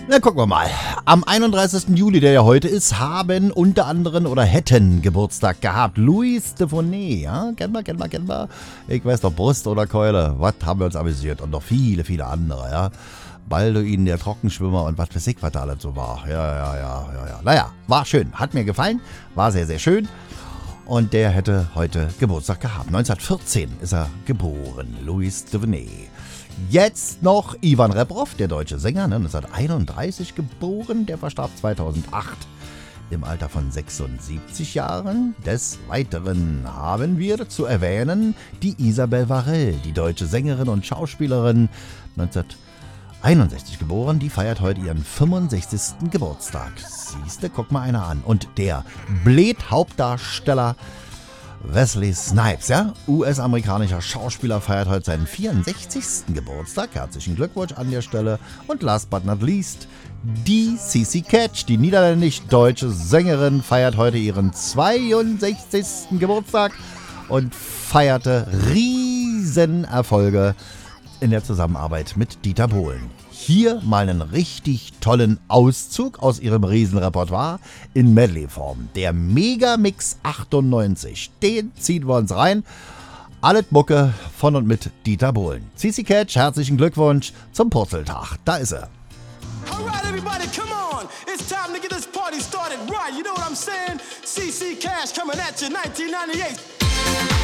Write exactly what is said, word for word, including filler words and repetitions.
Na, gucken wir mal. Am einunddreißigsten Juli, der ja heute ist, haben unter anderem oder hätten Geburtstag gehabt. Louis Defonet, ja? Kennen wir, kennen wir, kennen wir. Ich weiß doch, Brust oder Keule. Was haben wir uns amüsiert? Und noch viele, viele andere, ja? Balduin, der Trockenschwimmer und was weiß ich, was da alles so war. Ja, ja, ja, ja, ja. Naja, war schön. Hat mir gefallen. War sehr, sehr schön. Und der hätte heute Geburtstag gehabt. neunzehnhundertvierzehn ist er geboren. Louis Defonet. Jetzt noch Ivan Rebrov, der deutsche Sänger, ne, neunzehnhunderteinunddreißig geboren, der verstarb zweitausendacht im Alter von sechsundsiebzig Jahren. Des Weiteren haben wir zu erwähnen die Isabelle Varell, die deutsche Sängerin und Schauspielerin, neunzehnhunderteinundsechzig geboren, die feiert heute ihren fünfundsechzigsten Geburtstag. Siehste, guck mal einer an. Und der Blade-Hauptdarsteller Wesley Snipes, ja, U S-amerikanischer Schauspieler, feiert heute seinen vierundsechzigsten Geburtstag. Herzlichen Glückwunsch an der Stelle. Und last but not least, die Cici Catch, die niederländisch-deutsche Sängerin, feiert heute ihren zweiundsechzigsten Geburtstag und feierte Riesenerfolge in der Zusammenarbeit mit Dieter Bohlen. Hier mal einen richtig tollen Auszug aus ihrem Riesenrepertoire in Medley-Form. Der Megamix achtundneunzig. Den ziehen wir uns rein. Alles Mucke von und mit Dieter Bohlen. Cici Catch, herzlichen Glückwunsch zum Purzeltag. Da ist er. Alright everybody, come on. It's time to get this party started right. You know what I'm saying? Cici Catch coming at you nineteen ninety-eight.